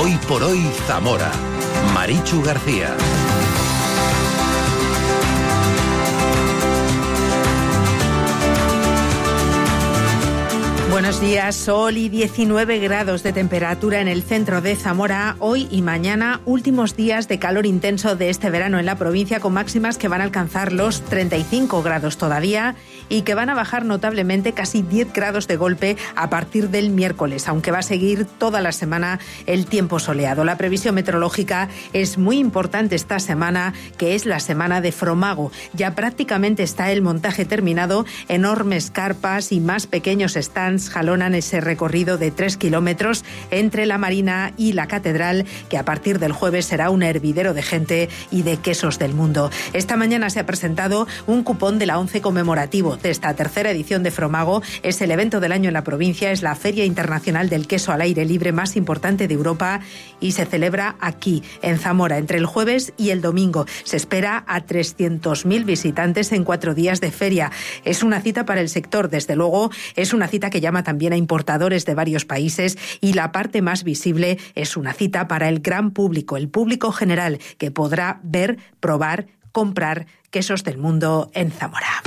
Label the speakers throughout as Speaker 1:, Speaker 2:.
Speaker 1: Hoy por hoy Zamora. Marichu García.
Speaker 2: Buenos días, sol y 19 grados de temperatura en el centro de Zamora. Hoy y mañana, últimos días de calor intenso de este verano en la provincia, con máximas que van a alcanzar los 35 grados todavía y que van a bajar notablemente, casi 10 grados de golpe a partir del miércoles, aunque va a seguir toda la semana el tiempo soleado. La previsión meteorológica es muy importante esta semana, que es la semana de Fromago. Ya prácticamente está el montaje terminado, enormes carpas y más pequeños stands jalonan ese recorrido de 3 kilómetros entre la Marina y la Catedral, que a partir del jueves será un hervidero de gente y de quesos del mundo. Esta mañana se ha presentado un cupón de la ONCE conmemorativo de esta tercera edición de Fromago. Es el evento del año en la provincia, es la Feria Internacional del Queso al Aire Libre más importante de Europa y se celebra aquí, en Zamora, entre el jueves y el domingo. Se espera a 300.000 visitantes en 4 días de feria. Es una cita para el sector, desde luego, es una cita que llama también a importadores de varios países y la parte más visible es una cita para el gran público, el público general, que podrá ver, probar, comprar quesos del mundo en Zamora.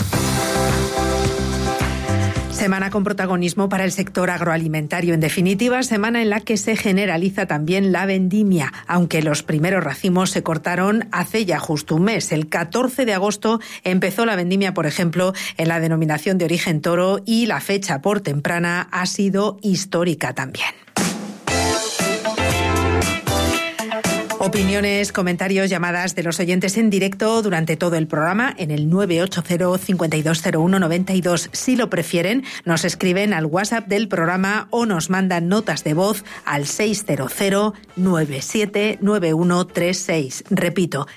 Speaker 2: Semana con protagonismo para el sector agroalimentario. En definitiva, semana en la que se generaliza también la vendimia, aunque los primeros racimos se cortaron hace ya justo un mes. El 14 de agosto empezó la vendimia, por ejemplo, en la denominación de origen toro, y la fecha por temprana ha sido histórica también. Opiniones, comentarios, llamadas de los oyentes en directo durante todo el programa en el 980-5201-92. Si lo prefieren, nos escriben al WhatsApp del programa o nos mandan notas de voz al 600-979136. Repito,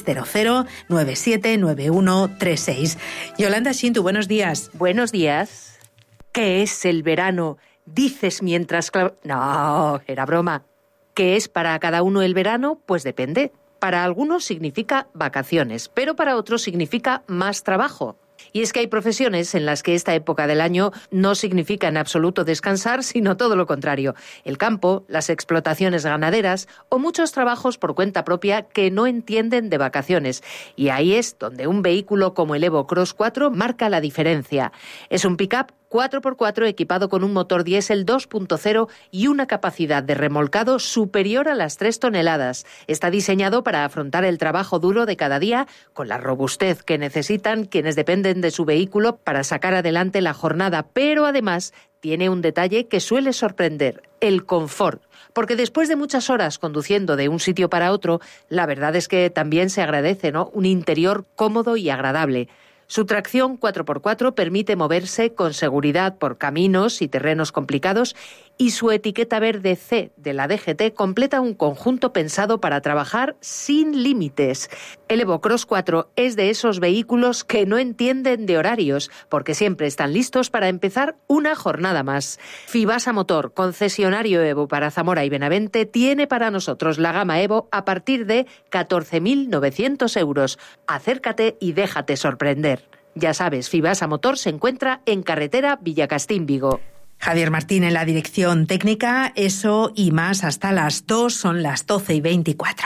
Speaker 2: 600-979136. Yolanda Shintu, buenos días.
Speaker 3: Buenos días. ¿Qué es el verano? Dices mientras... No, era broma. ¿Qué es para cada uno el verano? Pues depende. Para algunos significa vacaciones, pero para otros significa más trabajo. Y es que hay profesiones en las que esta época del año no significa en absoluto descansar, sino todo lo contrario. El campo, las explotaciones ganaderas o muchos trabajos por cuenta propia que no entienden de vacaciones. Y ahí es donde un vehículo como el Evo Cross 4 marca la diferencia. Es un pick-up 4x4 equipado con un motor diésel 2.0 y una capacidad de remolcado superior a las 3 toneladas. Está diseñado para afrontar el trabajo duro de cada día con la robustez que necesitan quienes dependen de su vehículo para sacar adelante la jornada, pero además tiene un detalle que suele sorprender: el confort. Porque después de muchas horas conduciendo de un sitio para otro, la verdad es que también se agradece, ¿no?, un interior cómodo y agradable. Su tracción 4x4 permite moverse con seguridad por caminos y terrenos complicados, y su etiqueta verde C de la DGT completa un conjunto pensado para trabajar sin límites. El Evo Cross 4 es de esos vehículos que no entienden de horarios, porque siempre están listos para empezar una jornada más. Fibasa Motor, concesionario Evo para Zamora y Benavente, tiene para nosotros la gama Evo a partir de 14.900 euros. Acércate y déjate sorprender. Ya sabes, Fibasa Motor se encuentra en carretera Villacastín-Vigo.
Speaker 2: Javier Martín en la dirección técnica. Eso y más hasta las 2, son las 12:24.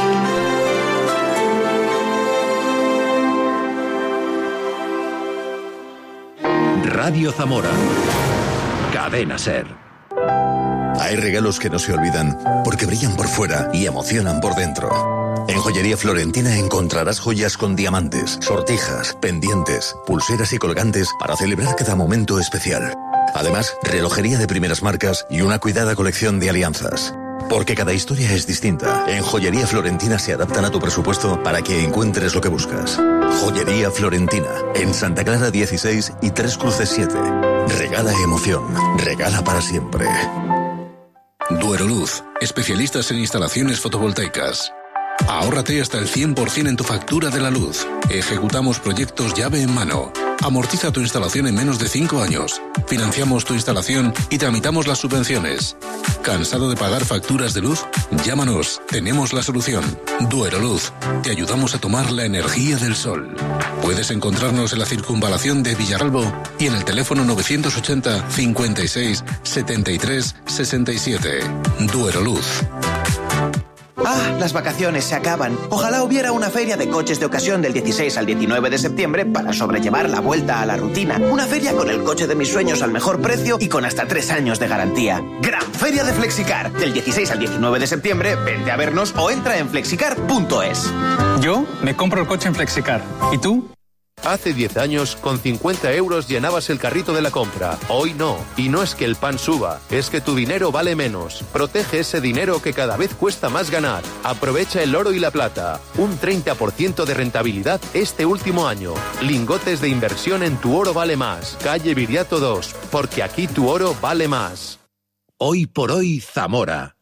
Speaker 1: Radio Zamora. Cadena SER.
Speaker 4: Hay regalos que no se olvidan porque brillan por fuera y emocionan por dentro. En Joyería Florentina encontrarás joyas con diamantes, sortijas, pendientes, pulseras y colgantes para celebrar cada momento especial. Además, relojería de primeras marcas y una cuidada colección de alianzas. Porque cada historia es distinta. En Joyería Florentina se adaptan a tu presupuesto para que encuentres lo que buscas. Joyería Florentina, en Santa Clara 16 y Tres Cruces 7. Regala emoción, regala para siempre.
Speaker 5: Dueroluz, especialistas en instalaciones fotovoltaicas. Ahórrate hasta el 100% en tu factura de la luz. Ejecutamos proyectos llave en mano. Amortiza tu instalación en menos de 5 años. Financiamos tu instalación y tramitamos las subvenciones. ¿Cansado de pagar facturas de luz? Llámanos, tenemos la solución. Duero Luz, te ayudamos a tomar la energía del sol. Puedes encontrarnos en la circunvalación de Villaralbo y en el teléfono 980 56 73 67. Duero Luz.
Speaker 6: Ah, las vacaciones se acaban. Ojalá hubiera una feria de coches de ocasión del 16 al 19 de septiembre para sobrellevar la vuelta a la rutina. Una feria con el coche de mis sueños al mejor precio y con hasta 3 años de garantía. Gran Feria de Flexicar. Del 16 al 19 de septiembre, vente a vernos o entra en flexicar.es.
Speaker 7: Yo me compro el coche en Flexicar. ¿Y tú?
Speaker 8: Hace 10 años, con 50 euros llenabas el carrito de la compra. Hoy no. Y no es que el pan suba, es que tu dinero vale menos. Protege ese dinero que cada vez cuesta más ganar. Aprovecha el oro y la plata. Un 30% de rentabilidad este último año. Lingotes de inversión en Tu Oro Vale Más. Calle Viriato 2. Porque aquí tu oro vale más.
Speaker 1: Hoy por hoy, Zamora.